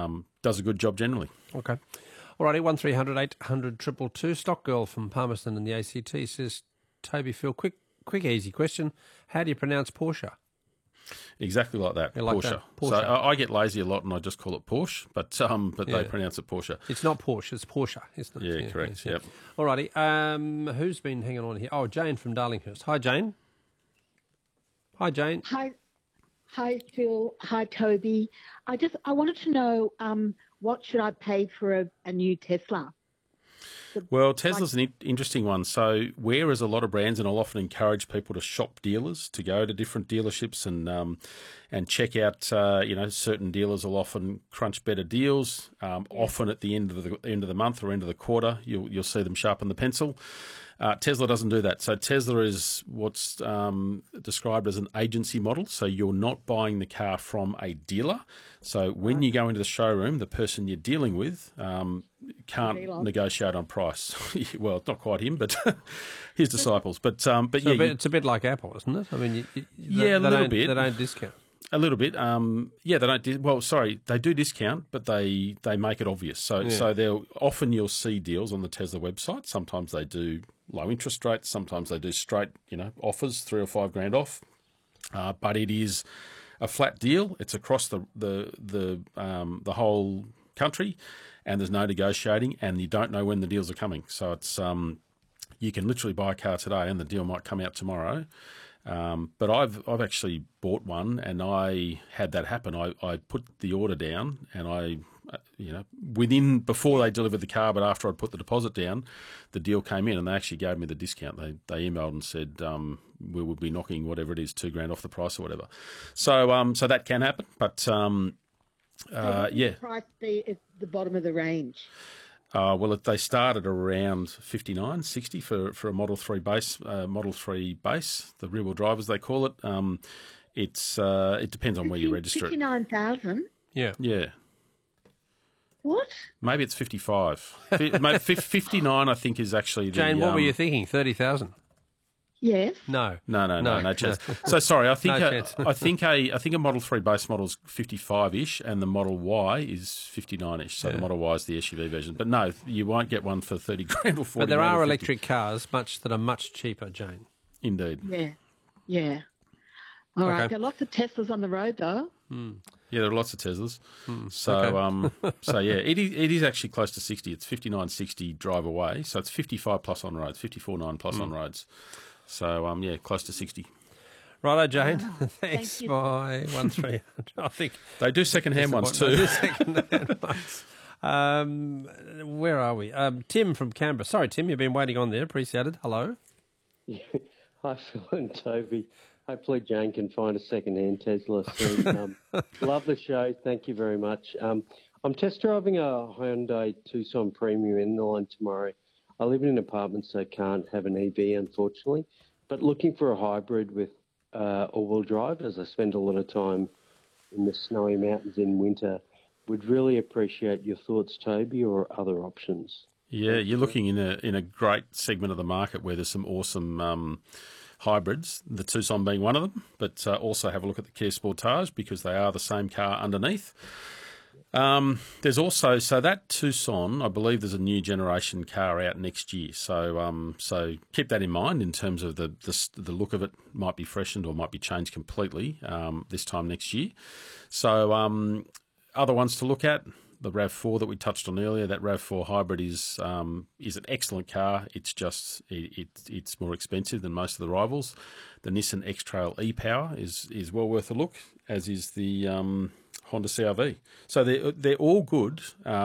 does a good job generally. Okay. All righty, 1300 800 222. Stock Girl from Palmerston in the ACT says, Toby, Phil, quick, easy question. How do you pronounce Porsche? Exactly like that, like Porsche. that, Porsche. So I get lazy a lot and I just call it Porsche, but they pronounce it Porsche. It's not Porsche, it's Porsche, isn't it? Yeah, correct, yep. All righty, who's been hanging on here? Oh, Jane from Darlinghurst. Hi, Jane. Hi, Jane. Hi, Phil. Hi, Toby. I wanted to know what should I pay for a new Tesla? Well, Tesla's an interesting one. So whereas a lot of brands, and I'll often encourage people to shop dealers, to go to different dealerships and check out, certain dealers will often crunch better deals. Often at the end of the month or end of the quarter, you'll see them sharpen the pencil. Tesla doesn't do that. So Tesla is what's described as an agency model. So you're not buying the car from a dealer. So when you go into the showroom, the person you're dealing with can't negotiate on price. Well, not quite him, but his disciples. But it's a bit like Apple, isn't it? I mean, a little bit. They don't discount. A little bit. They don't. They do discount, but they make it obvious. So you'll see deals on the Tesla website. Sometimes they do low interest rates. Sometimes they do straight, offers, $3,000 or $5,000 off. But it is a flat deal. It's across the whole country, and there's no negotiating, and you don't know when the deals are coming. So it's you can literally buy a car today, and the deal might come out tomorrow. But I've actually bought one, and I had that happen. I put the order down, and before they delivered the car, but after I'd put the deposit down, the deal came in, and they actually gave me the discount. They emailed and said we will be knocking whatever it is $2,000 off the price or whatever. So that can happen, but so what would the price be at the bottom of the range? They started around 59, 60 for a Model 3 base, the rear-wheel drive as they call it. It depends on where you register it. 59,000? Yeah. Yeah. What? Maybe it's 55. 59, I think, is actually the... Jane, what were you thinking? 30,000? Yes. No chance. So sorry, I think a Model 3 base model is 55-ish, and the Model Y is 59-ish. So the Model Y is the SUV version. But no, you won't get one for $30,000 or $40,000. But there are electric cars that are much cheaper, Jane. Indeed. Yeah. All right. There are lots of Teslas on the road, though. Yeah, there are lots of Teslas. It is actually close to 60. It's 59.60 drive away, so it's 55 plus on roads, 54.9 plus on roads. So close to 60. Righto, Jane. Thanks. Bye. 1300. I think they do second-hand ones too. Second-hand ones. Where are we? Tim from Canberra. Sorry, Tim, you've been waiting on there. Appreciated. Hello. Yeah. Hi, Phil and Toby. Hopefully Jane can find a second-hand Tesla soon. Love the show. Thank you very much. I'm test driving a Hyundai Tucson Premium in the line tomorrow. I live in an apartment, so can't have an EV, unfortunately, but looking for a hybrid with all-wheel drive, as I spend a lot of time in the snowy mountains in winter. Would really appreciate your thoughts, Toby, or other options. Yeah, you're looking in a great segment of the market where there's some awesome hybrids, the Tucson being one of them, but also have a look at the Kia Sportage because they are the same car underneath. There's also, so that Tucson, I believe there's a new generation car out next year. So keep that in mind in terms of the look of it might be freshened or might be changed completely this time next year. So other ones to look at, the RAV4 that we touched on earlier, that RAV4 hybrid is an excellent car. It's just it's more expensive than most of the rivals. The Nissan X-Trail e-Power is well worth a look, as is the Honda CR-V. So they're all good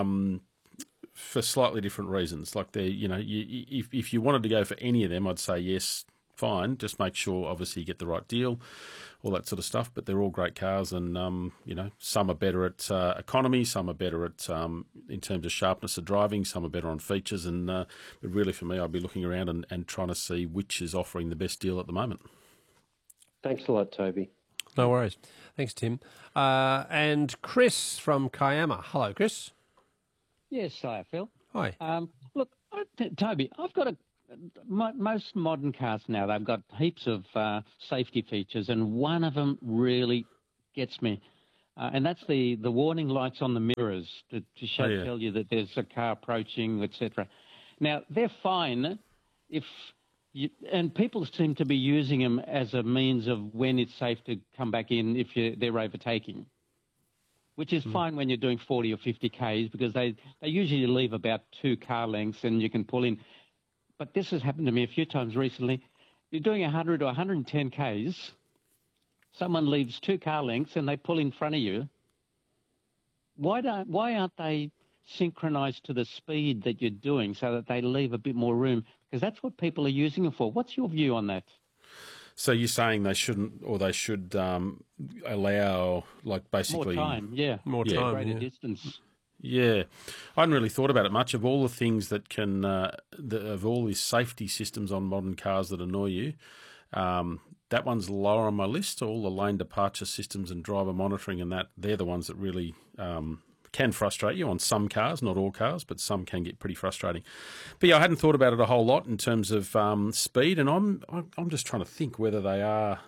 for slightly different reasons. Like if you wanted to go for any of them, I'd say yes, fine. Just make sure obviously you get the right deal, all that sort of stuff. But they're all great cars, and some are better at economy, some are better at in terms of sharpness of driving, some are better on features. And but really, for me, I'd be looking around and trying to see which is offering the best deal at the moment. Thanks a lot, Toby. No worries. Thanks, Tim. And Chris from Kiama. Hello, Chris. Yes, hi, Phil. Hi. Look, Toby, I've got most modern cars now, they've got heaps of safety features, and one of them really gets me. and that's the warning lights on the mirrors to tell you that there's a car approaching, etc. Now, they're fine and people seem to be using them as a means of when it's safe to come back in if they're overtaking, which is fine when you're doing 40 or 50 Ks because they usually leave about 2 car lengths and you can pull in. But this has happened to me a few times recently. You're doing 100 or 110 Ks, someone leaves 2 car lengths and they pull in front of you. Why aren't they synchronised to the speed that you're doing so that they leave a bit more room? Because that's what people are using it for. What's your view on that? So you're saying they shouldn't, or they should allow, like, basically more time, more time, greater distance. Yeah, I hadn't really thought about it much. Of all the things that can, of all these safety systems on modern cars that annoy you, that one's lower on my list. All the lane departure systems and driver monitoring and that, they're the ones that really can frustrate you on some cars, not all cars, but some can get pretty frustrating. But yeah, I hadn't thought about it a whole lot in terms of speed, and I'm just trying to think whether they are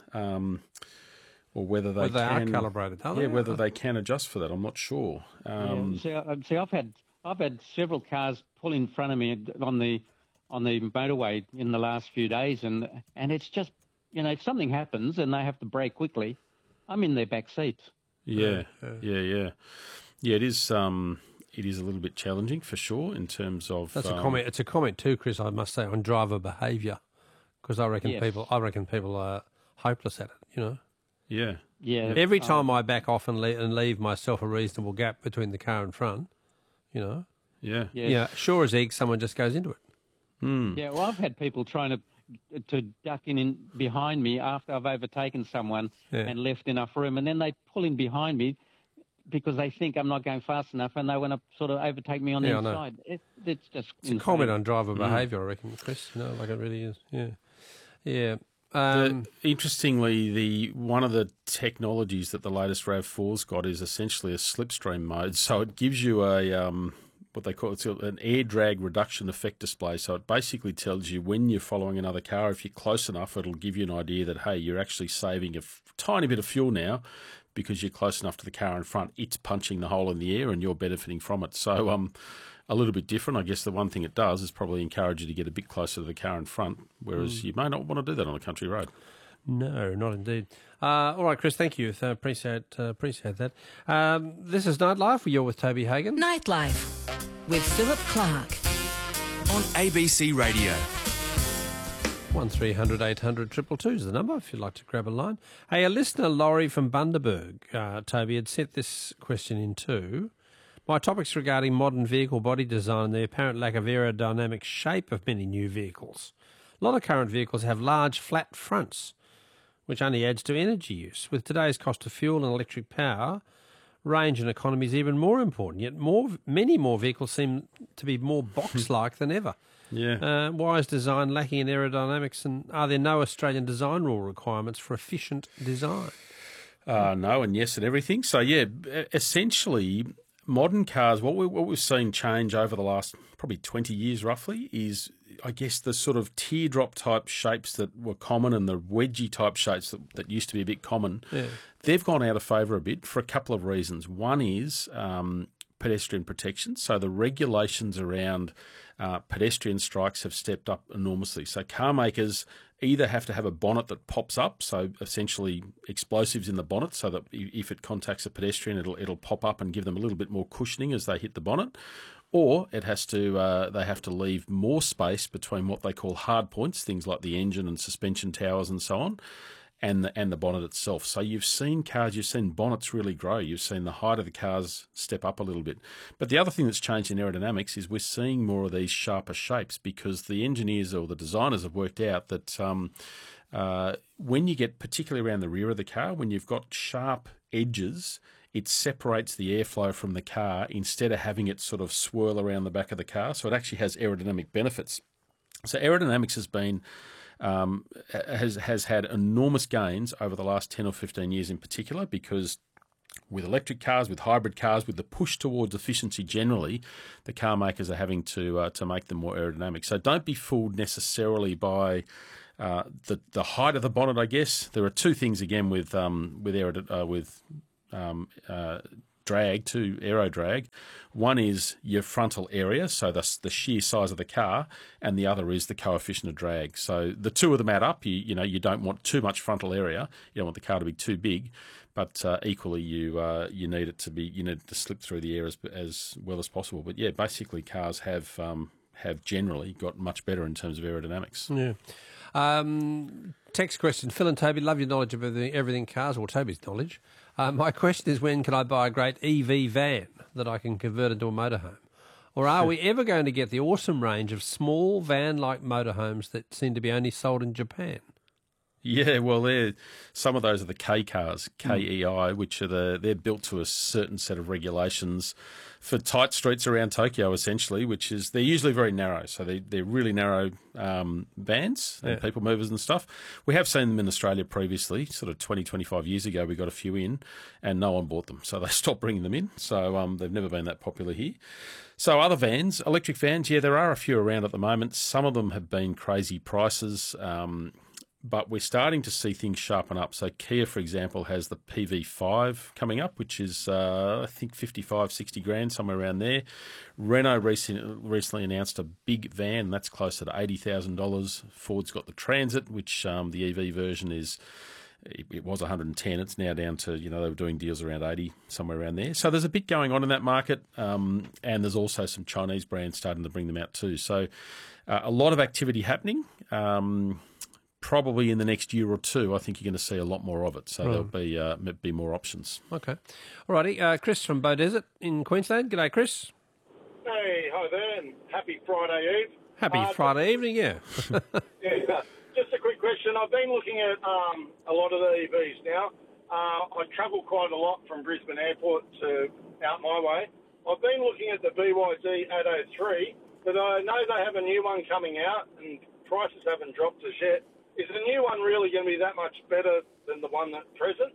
or whether they are calibrated. Whether they can adjust for that. I'm not sure. See, I've had several cars pull in front of me on the motorway in the last few days, and it's just, if something happens and they have to brake quickly, I'm in their back seat. Yeah. It is. It is a little bit challenging for sure in terms of. That's a comment. It's a comment too, Chris. I must say on driver behaviour, because I reckon people are hopeless at it. Yeah. Every time I back off and leave myself a reasonable gap between the car in front, Yeah. Sure as egg, someone just goes into it. Yeah. Well, I've had people trying to duck in behind me after I've overtaken someone and left enough room, and then they pull in behind me because they think I'm not going fast enough, and they want to sort of overtake me on the inside. It's just a comment on driver behaviour, I reckon, Chris. Like it really is. Yeah. Interestingly, one of the technologies that the latest RAV4's got is essentially a slipstream mode. So it gives you a what they call an air drag reduction effect display. So it basically tells you when you're following another car, if you're close enough, it'll give you an idea that, hey, you're actually saving a tiny bit of fuel now because you're close enough to the car in front. It's punching the hole in the air and you're benefiting from it. So a little bit different. I guess the one thing it does is probably encourage you to get a bit closer to the car in front, whereas you may not want to do that on a country road. No, not indeed. All right, Chris, thank you. Appreciate that. This is Nightlife. You're with Toby Hagan. Nightlife with Philip Clark on ABC Radio. 1300 800 222 is the number if you'd like to grab a line. Hey, a listener, Laurie from Bundaberg, Toby, had sent this question in too. My topic's regarding modern vehicle body design and the apparent lack of aerodynamic shape of many new vehicles. A lot of current vehicles have large, flat fronts, which only adds to energy use. With today's cost of fuel and electric power, range and economy is even more important, yet many more vehicles seem to be more box-like than ever. Yeah. Why is design lacking in aerodynamics, and are there no Australian design rule requirements for efficient design? No and yes and everything. So, yeah, essentially, modern cars, what we've seen change over the last probably 20 years roughly is, I guess, the sort of teardrop type shapes that were common and the wedgie type shapes that used to be a bit common. Yeah. They've gone out of favour a bit for a couple of reasons. One is pedestrian protection. So the regulations around pedestrian strikes have stepped up enormously. So car makers either have to have a bonnet that pops up, so essentially explosives in the bonnet, so that if it contacts a pedestrian, it'll pop up and give them a little bit more cushioning as they hit the bonnet, or it has to they have to leave more space between what they call hard points, things like the engine and suspension towers and so on, and the bonnet itself. So you've seen bonnets really grow. You've seen the height of the cars step up a little bit. But the other thing that's changed in aerodynamics is we're seeing more of these sharper shapes because the engineers or the designers have worked out that when you get, particularly around the rear of the car, when you've got sharp edges, it separates the airflow from the car instead of having it sort of swirl around the back of the car. So it actually has aerodynamic benefits. So aerodynamics has been has had enormous gains over the last 10 or 15 years in particular, because with electric cars, with hybrid cars, with the push towards efficiency generally, the car makers are having to make them more aerodynamic. So don't be fooled necessarily by the height of the bonnet, I guess. There are two things again with drag, two aero drag. One is your frontal area, so that's the sheer size of the car, and the other is the coefficient of drag. So the two of them add up. You don't want too much frontal area. You don't want the car to be too big, but equally you need it to slip through the air as well as possible. But yeah, basically cars have generally got much better in terms of aerodynamics. Yeah. Text question. Phil and Toby, love your knowledge of everything cars, or Toby's knowledge. My question is, when can I buy a great EV van that I can convert into a motorhome? Or are we ever going to get the awesome range of small van-like motorhomes that seem to be only sold in Japan? Yeah, well, some of those are the K cars, KEI, which are they're built to a certain set of regulations for tight streets around Tokyo, essentially, which is they're usually very narrow. So they're really narrow vans and people movers and stuff. We have seen them in Australia previously, sort of 20, 25 years ago. We got a few in, and no one bought them, so they stopped bringing them in. So they've never been that popular here. So other vans, electric vans, yeah, there are a few around at the moment. Some of them have been crazy prices. But we're starting to see things sharpen up. So Kia, for example, has the PV5 coming up, which is, I think, 55, 60 grand, somewhere around there. Renault recently announced a big van, that's closer to $80,000. Ford's got the Transit, which the EV version is, it was 110. It's now down to, they were doing deals around 80, somewhere around there. So there's a bit going on in that market. And there's also some Chinese brands starting to bring them out too. So a lot of activity happening. Probably in the next year or two, I think you're going to see a lot more of it. So there'll be more options. Okay. All righty. Chris from Beaudesert in Queensland. G'day, Chris. Hey, hi there, and happy Friday Eve. Happy Friday evening, yeah. Yeah, just a quick question. I've been looking at a lot of the EVs now. I travel quite a lot from Brisbane Airport to out my way. I've been looking at the BYD 803, but I know they have a new one coming out, and prices haven't dropped as yet. Is the new one really going to be that much better than the one that's present?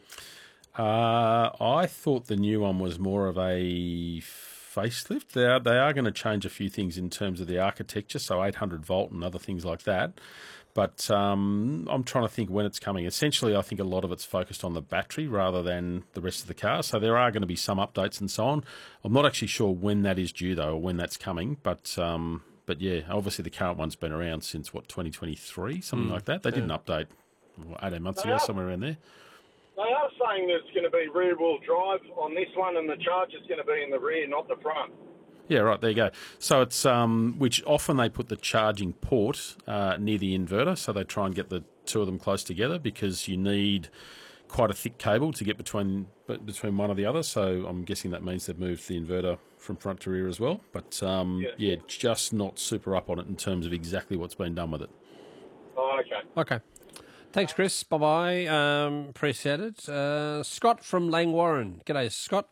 I thought the new one was more of a facelift. They are going to change a few things in terms of the architecture, so 800 volt and other things like that. But I'm trying to think when it's coming. Essentially, I think a lot of it's focused on the battery rather than the rest of the car. So there are going to be some updates and so on. I'm not actually sure when that is due, though, or when that's coming. But yeah, obviously the current one's been around since, 2023, something like that. They didn't update 18 months ago, somewhere around there. They are saying there's going to be rear-wheel drive on this one, and the charger's going to be in the rear, not the front. Yeah, right, there you go. So it's, which often they put the charging port near the inverter, so they try and get the two of them close together because you need quite a thick cable to get between one or the other. So I'm guessing that means they've moved the inverter from front to rear as well. But yeah, just not super up on it in terms of exactly what's been done with it. Oh, okay. Okay. Thanks, Chris. Bye-bye. Appreciate it. Scott from Langwarrin. G'day, Scott.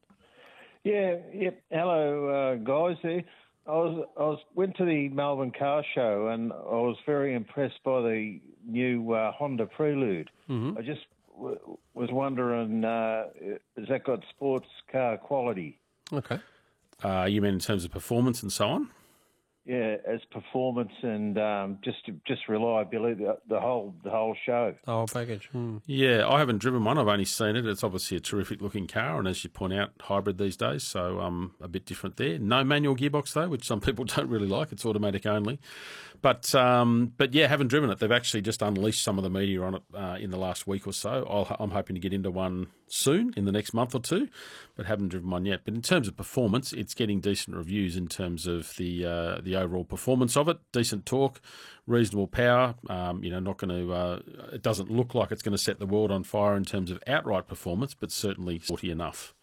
Yeah, yep. Hello, guys. There. I went to the Melbourne Car Show and I was very impressed by the new Honda Prelude. Mm-hmm. I just was wondering, has that got sports car quality? Okay. You mean in terms of performance and so on? Yeah, as performance and just reliability, the whole show. The whole package. Yeah, I haven't driven one. I've only seen it. It's obviously a terrific looking car, and as you point out, hybrid these days, so a bit different there. No manual gearbox though, which some people don't really like. It's automatic only. But yeah, haven't driven it. They've actually just unleashed some of the media on it in the last week or so. I'm hoping to get into one soon, in the next month or two, but haven't driven one yet. But in terms of performance, it's getting decent reviews in terms of the overall performance of it. Decent torque, reasonable power. Not going to. It doesn't look like it's going to set the world on fire in terms of outright performance, but certainly sporty enough.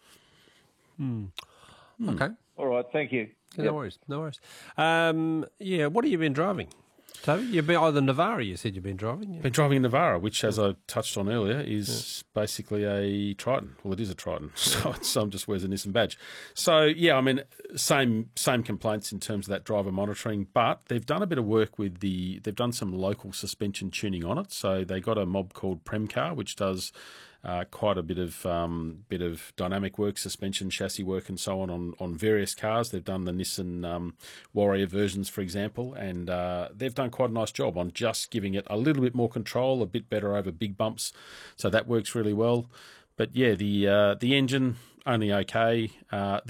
Okay. All right, thank you. No worries. Yeah, what have you been driving, Toby? You've been the Navara. You said you've been driving. Yeah. Been driving a Navara, which, as I touched on earlier, is basically a Triton. Well, it is a Triton, so it just wears a Nissan badge. So yeah, I mean, same complaints in terms of that driver monitoring, but they've done a bit of work with they've done some local suspension tuning on it. So they got a mob called Premcar, which does quite a bit of dynamic work, suspension, chassis work, and so on various cars. They've done the Nissan Warrior versions, for example, and they've done quite a nice job on just giving it a little bit more control, a bit better over big bumps. So that works really well. But yeah, the engine only okay.